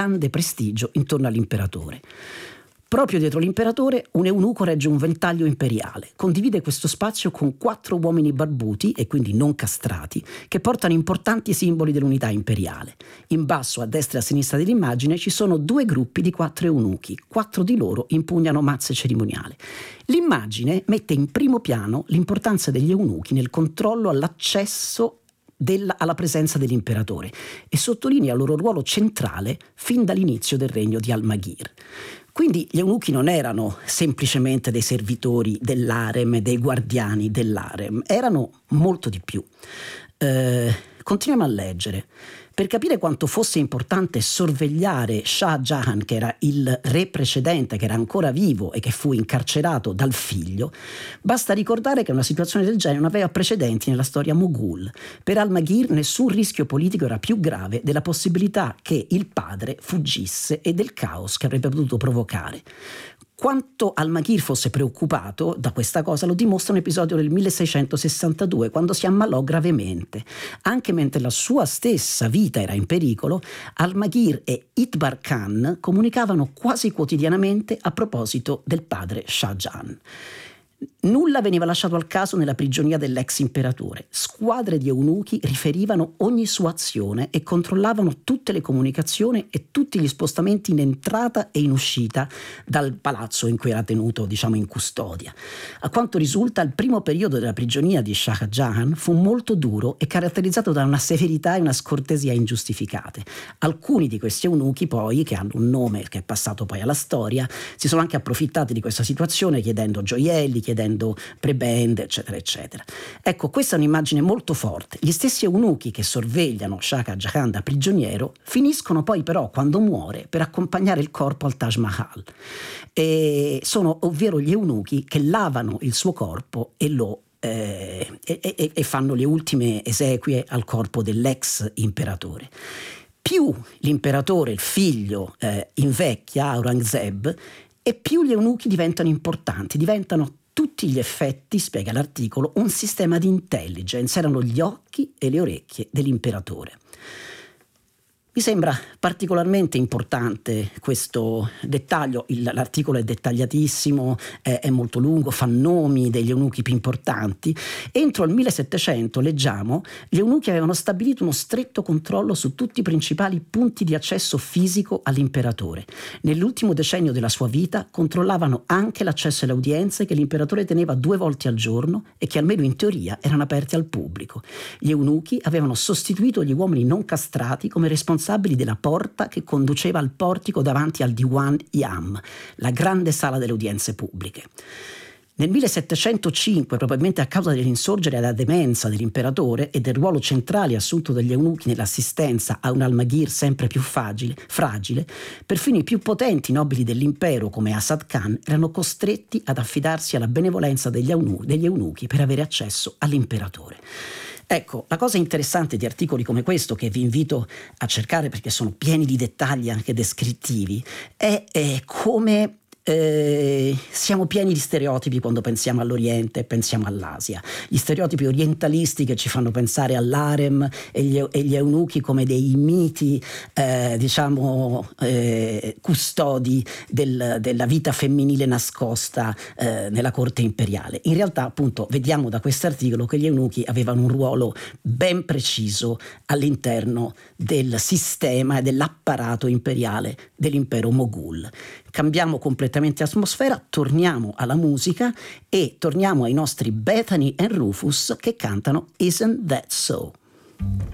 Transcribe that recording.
grande prestigio intorno all'imperatore. Proprio dietro l'imperatore un eunuco regge un ventaglio imperiale, condivide questo spazio con 4 uomini barbuti e quindi non castrati che portano importanti simboli dell'unità imperiale. In basso a destra e a sinistra dell'immagine ci sono 2 gruppi di 4 eunuchi, 4 di loro impugnano mazze cerimoniali. L'immagine mette in primo piano l'importanza degli eunuchi nel controllo all'accesso alla presenza dell'imperatore e sottolinea il loro ruolo centrale fin dall'inizio del regno di Al-Maghir. Quindi gli eunuchi non erano semplicemente dei servitori dell'harem, dei guardiani dell'harem, erano molto di più. Continuiamo a leggere. Per capire quanto fosse importante sorvegliare Shah Jahan, che era il re precedente, che era ancora vivo e che fu incarcerato dal figlio, basta ricordare che una situazione del genere non aveva precedenti nella storia moghul. Per Al-Maghir nessun rischio politico era più grave della possibilità che il padre fuggisse e del caos che avrebbe potuto provocare. Quanto Al-Maghir fosse preoccupato da questa cosa lo dimostra un episodio del 1662, quando si ammalò gravemente. Anche mentre la sua stessa vita era in pericolo, Al-Maghir e Itbar Khan comunicavano quasi quotidianamente a proposito del padre Shah Jahan. Nulla veniva lasciato al caso nella prigionia dell'ex imperatore. Squadre di eunuchi riferivano ogni sua azione e controllavano tutte le comunicazioni e tutti gli spostamenti in entrata e in uscita dal palazzo in cui era tenuto, in custodia. A quanto risulta, il primo periodo della prigionia di Shah Jahan fu molto duro e caratterizzato da una severità e una scortesia ingiustificate. Alcuni di questi eunuchi poi, che hanno un nome che è passato poi alla storia, si sono anche approfittati di questa situazione chiedendo gioielli, chiedendo prebende, eccetera, eccetera. Ecco, questa è un'immagine molto forte. Gli stessi eunuchi che sorvegliano Shah Jahan da prigioniero finiscono poi però, quando muore, per accompagnare il corpo al Taj Mahal. E sono ovvero gli eunuchi che lavano il suo corpo e fanno le ultime esequie al corpo dell'ex imperatore. Più l'imperatore, il figlio, invecchia, Aurangzeb, e più gli eunuchi diventano importanti, diventano tutti gli effetti, spiega l'articolo, un sistema di intelligence, erano gli occhi e le orecchie dell'imperatore. Mi sembra particolarmente importante questo dettaglio, l'articolo è dettagliatissimo, è molto lungo, fa nomi degli eunuchi più importanti. Entro il 1700, leggiamo, gli eunuchi avevano stabilito uno stretto controllo su tutti i principali punti di accesso fisico all'imperatore. Nell'ultimo decennio della sua vita controllavano anche l'accesso alle udienze che l'imperatore teneva 2 volte al giorno e che almeno in teoria erano aperte al pubblico. Gli eunuchi avevano sostituito gli uomini non castrati come responsabili della porta che conduceva al portico davanti al Diwan Yam, la grande sala delle udienze pubbliche. Nel 1705, probabilmente a causa dell'insorgere alla demenza dell'imperatore e del ruolo centrale assunto dagli eunuchi nell'assistenza a un Al-Maghir sempre più fragile, perfino i più potenti nobili dell'impero come Asad Khan erano costretti ad affidarsi alla benevolenza degli eunuchi per avere accesso all'imperatore. Ecco, la cosa interessante di articoli come questo, che vi invito a cercare perché sono pieni di dettagli anche descrittivi, è come siamo pieni di stereotipi quando pensiamo all'Oriente e pensiamo all'Asia. Gli stereotipi orientalisti che ci fanno pensare all'harem e gli eunuchi come dei miti, custodi della vita femminile nascosta nella corte imperiale. In realtà, appunto, vediamo da quest'articolo che gli eunuchi avevano un ruolo ben preciso all'interno del sistema e dell'apparato imperiale dell'impero moghul. Cambiamo completamente atmosfera, torniamo alla musica e torniamo ai nostri Bethany e Rufus che cantano Isn't That So?